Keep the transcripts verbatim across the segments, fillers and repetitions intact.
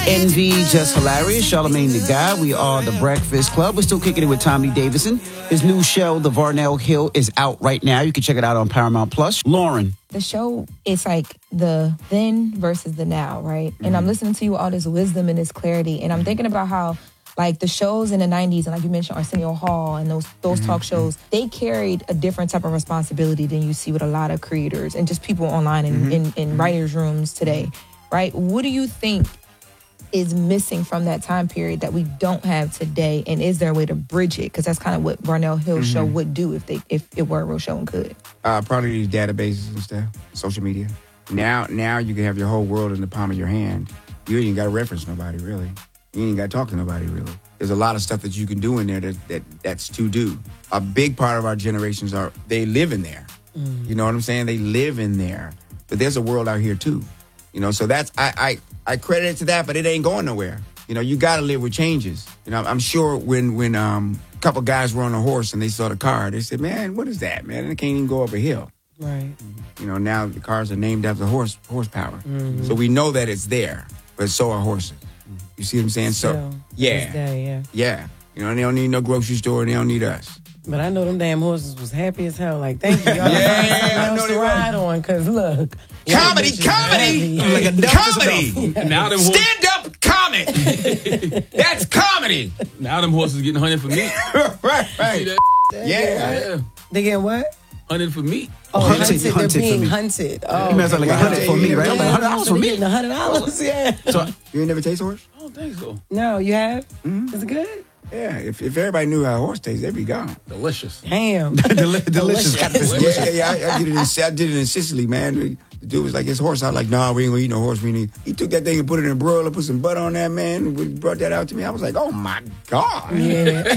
Envy, Just Hilarious, Charlamagne the Guy. We are The Breakfast Club. We're still kicking it with Tommy Davidson. His new show, The Varnell Hill, is out right now. You can check it out on Paramount Plus. Lauren. The show is like the then versus the now, right? Mm-hmm. And I'm listening to you with all this wisdom and this clarity. And I'm thinking about how, like, the shows in the nineties, and like you mentioned, Arsenio Hall and those those Mm-hmm. talk shows, they carried a different type of responsibility than you see with a lot of creators and just people online and Mm-hmm. in, in writers' rooms today, right? What do you think is missing from that time period that we don't have today, and is there a way to bridge it? Because that's kind of what Varnell Hill's show would do if they if it were a real show and could. Uh, probably these databases and stuff, social media. Now, now you can have your whole world in the palm of your hand. You ain't got to reference nobody, really. You ain't got to talk to nobody, really. There's a lot of stuff that you can do in there that, that that's to do. A big part of our generations are, they live in there. Mm. You know what I'm saying? They live in there. But there's a world out here, too. You know, so that's, I, I, I credit it to that, but it ain't going nowhere. You know, you got to live with changes. You know, I'm sure when, when um, a couple guys were on a horse and they saw the car, they said, man, what is that, man? And it can't even go up a hill. Right. You know, now the cars are named after horse horsepower. Mm-hmm. So we know that it's there, but so are horses. You see what I'm saying? So, Still, yeah. this day, yeah. Yeah. You know, they don't need no grocery store and they don't need us. But I know them damn horses was happy as hell. Like, thank you. Y'all Yeah, I know to they ride on, because look. Comedy, comedy! Like a comedy! Now them horses, Stand-up comedy! That's comedy! now them horses getting hunted for meat. right, See right. that? Yeah. Yeah. They getting what? Hunted for meat. Oh, Hunted, hunted. They're hunted for being me. hunted. Oh, You mean, it's like a hundred for me, right? I'm like, hundred dollars for me. Getting a hundred dollars, yeah. So, You ain't never taste horse? I don't think so. No, you have? Is it good? Yeah, if, if everybody knew how a horse tastes, they'd be gone. Delicious. Damn. Deli- delicious. Yeah, yeah, yeah. I, I did it in I did it in Sicily, man. The dude was like, his horse. I was like, nah, we ain't gonna eat no horse. We need. He took that thing and put it in a broiler, put some butter on that, man. We brought that out to me. I was like, oh my God. Yeah.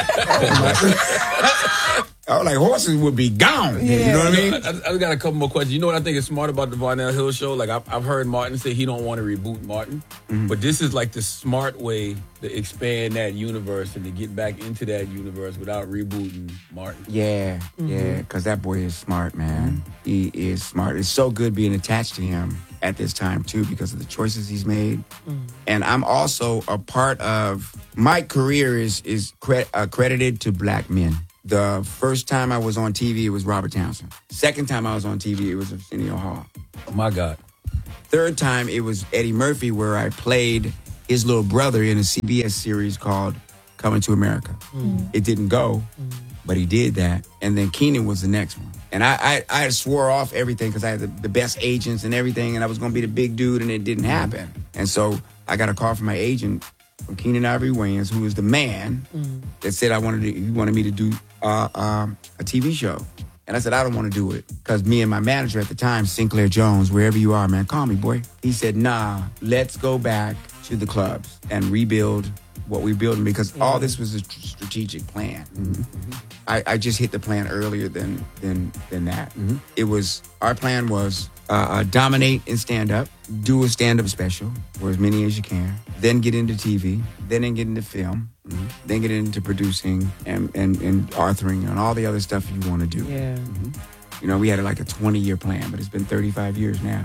I was like, horses would be gone. Yeah. You know what I mean? I, I, I got a couple more questions. You know what I think is smart about the Varnell Hill show? Like, I've, I've heard Martin say he don't want to reboot Martin. Mm-hmm. But this is like the smart way to expand that universe and to get back into that universe without rebooting Martin. Yeah, yeah, because that boy is smart, man. He is smart. It's so good being attached to him at this time, too, because of the choices he's made. And I'm also a part of, my career is, is cre- uh, credited to black men. The first time I was on T V, it was Robert Townsend. Second time I was on T V, it was Arsenio Hall. Oh, my God. Third time, it was Eddie Murphy, where I played his little brother in a C B S series called Coming to America. Mm. It didn't go, mm. but he did that. And then Keenan was the next one. And I I, I swore off everything because I had the, the best agents and everything, and I was going to be the big dude, and it didn't happen. And so I got a call from my agent, from Keenan Ivory Wayans, who was the man mm. that said I wanted to, he wanted me to do uh, um, a T V show. And I said, I don't want to do it. Because me and my manager at the time, Sinclair Jones, wherever you are, man, call me, boy. He said, nah, let's go back to the clubs and rebuild what we're building, because yeah. all this was a strategic plan. Mm-hmm. I, I just hit the plan earlier than than than that. Mm-hmm. It was, our plan was uh, uh, dominate in stand-up, do a stand-up special, or as many as you can, then get into T V, then get into film, mm-hmm. then get into producing and, and, and authoring and all the other stuff you want to do. Yeah. Mm-hmm. You know, we had like a twenty-year plan, but it's been thirty-five years now.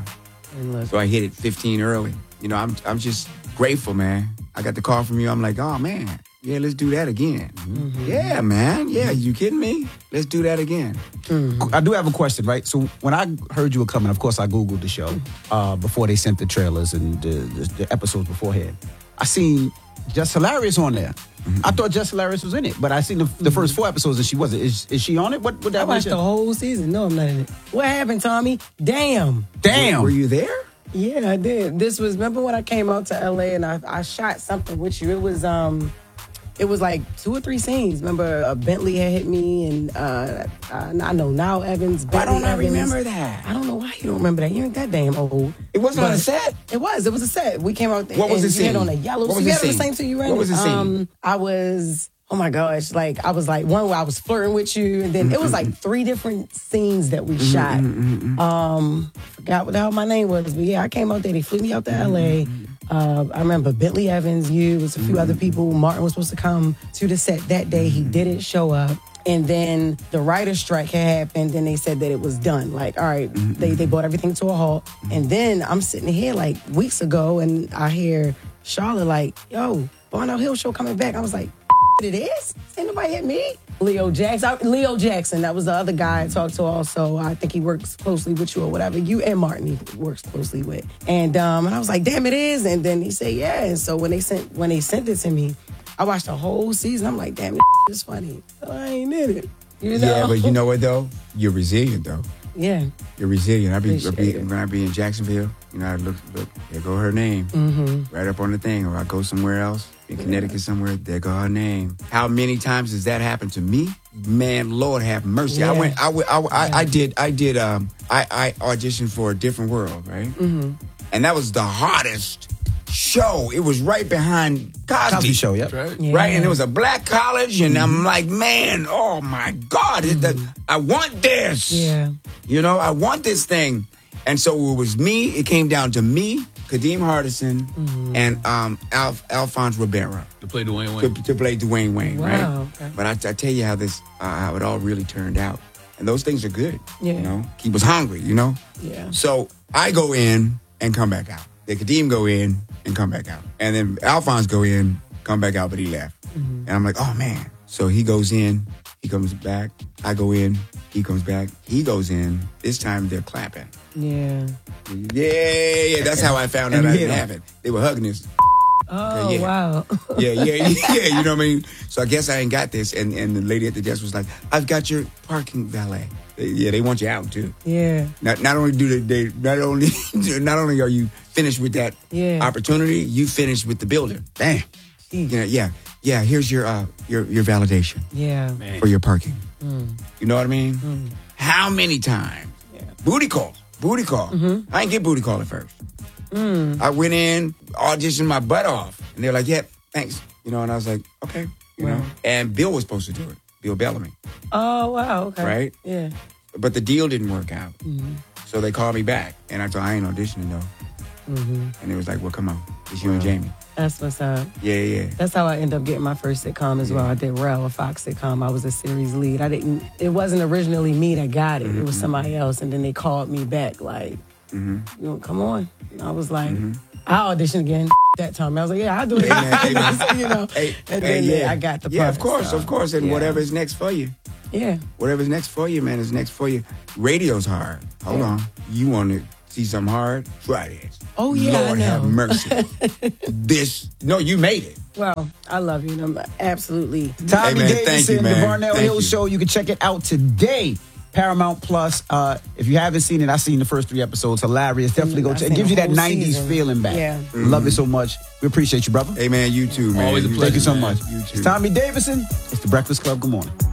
So I hit it fifteen early. You know, I'm I'm just grateful, man. I got the call from you. I'm like, oh, man, yeah, let's do that again. Mm-hmm. Yeah, man. Yeah, you kidding me? Let's do that again. Mm-hmm. I do have a question, right? So when I heard you were coming, of course, I Googled the show uh, before they sent the trailers and the, the, the episodes beforehand. I seen Just Hilarious on there. Mm-hmm. I thought Just Hilarious was in it, but I seen the, the first four episodes and she wasn't. Is, is she on it? What, what that I watched the whole season. No, I'm not in it. What happened, Tommy? Damn. Damn. Were, were you there? Yeah, I did. This was, remember when I came out to L A and I, I shot something with you? It was um, it was like two or three scenes. Remember, uh, Bentley had hit me, and uh, uh, I know now Evans. Bentley Why don't I Evans. remember that? I don't know why you don't remember that. You ain't that damn old. It wasn't but on a set. It was. It was a set. We came out there. What was and the you had scene? on a yellow. What was so the you had on the scene? same thing you ran. What was the scene? Um, I was. Oh my gosh! Like I was like one where I was flirting with you, and then mm-hmm. it was like three different scenes that we mm-hmm, shot. Mm-hmm. Um, forgot what the hell my name was, but yeah, I came out there. They flew me out to L A. Uh, I remember Bentley Evans, you, was a few mm-hmm. other people. Martin was supposed to come to the set that day. He didn't show up. And then the writer's strike had happened, and they said that it was done. Like, all right, mm-hmm. they, they brought everything to a halt. And then I'm sitting here like weeks ago, and I hear Charlotte like, yo, Barnell Hill show coming back. I was like, it is? Ain't nobody hit me. Leo Jackson. Leo Jackson, that was the other guy I talked to also. I think he works closely with you or whatever. You and Martin he works closely with. And um, and I was like, damn, it is. And then he said, yeah. And so when they sent when they sent it to me, I watched the whole season. I'm like, damn, this is funny. So I ain't in it. You know? Yeah, but you know what though? You're resilient though. Yeah. You're resilient. I be, I be Appreciate it. when I be in Jacksonville, you know, I look, look, there go her name, Mm-hmm. right up on the thing. Or I go somewhere else, in Connecticut somewhere, there go her name. How many times does that happen to me? Man, Lord have mercy. Yeah. I went, I, went- I, I, I did, I did, um, I, I auditioned for A Different World, right? Mm-hmm. And that was the hardest show. It was right behind Cosby, Cosby Show, yep. That's right. Yeah. right? And it was a black college, and I'm like, man, oh my God, it- that- I want this. Yeah. You know, I want this thing. And so it was me, it came down to me, Kadeem Hardison, Mm-hmm. and um, Alf, Alphonse Ribeiro To play Dwayne to, Wayne. to play Dwayne Wayne, Wow, right? okay. But I, I tell you how this, uh, how it all really turned out. And those things are good, Yeah. you know? He was hungry, you know? Yeah. So I go in and come back out. Then Kadeem go in and come back out. And then Alphonse go in, come back out, but he left. And I'm like, oh man. So he goes in, he comes back. I go in, he comes back. He goes in. This time they're clapping. Yeah. Yeah, yeah, that's how I found out And I you didn't hit have it. They were hugging this. Oh, yeah. wow. Yeah, yeah, yeah, you know what I mean? So I guess I ain't got this. And, and the lady at the desk was like, I've got your parking valet. They- Yeah, they want you out too. Yeah. Not, not only do they, they not only not only are you finished with that Yeah. opportunity, you finished with the building. Damn. Jeez. You know, yeah, yeah. Here's your uh your your validation Yeah. Man. for your parking. You know what I mean? How many times? Yeah. Booty call, booty call. I didn't get booty call at first. I went in, auditioned my butt off, and they're like, "Yeah, thanks." You know, and I was like, "Okay," you know. Wow. And Bill was supposed to do it, Bill Bellamy, Oh, wow. Okay. right? Yeah. But the deal didn't work out, so they called me back, and I told I ain't auditioning though. And it was like, "Well, come on, it's you and Jamie." That's what's up. Yeah, yeah. That's how I ended up getting my first sitcom as well. I did Rel, a Fox sitcom. I was a series lead. I didn't. It wasn't originally me that got it. It was somebody else, and then they called me back like, "You know, come on." And I was like, I auditioned again that time. I was like, "Yeah, I'll do it." Hey, man. You know, Hey, and hey, then yeah. I got the yeah, part. of course, so, of course, and yeah. whatever is next for you. Yeah. Whatever's next for you, man, is next for you. Radio's hard. Hold on. You want to see something hard? Try this. Oh, yeah, I Lord know. have mercy. This, no, you made it. Well, I love you. And I'm absolutely. Tommy Hey, man, thank Davidson, you, man. the Barnell Thank Hill you. Show. You can check it out today. Paramount Plus. Uh, if you haven't seen it, I've seen the first three episodes. Hilarious. Definitely go I've check. It seen gives you the that whole nineties season. feeling back. Yeah. Love it so much. We appreciate you, brother. Hey, man, you too, man. Always a You pleasure, Thank you so man. much. You too. It's Tommy Davidson. It's the Breakfast Club. Good morning.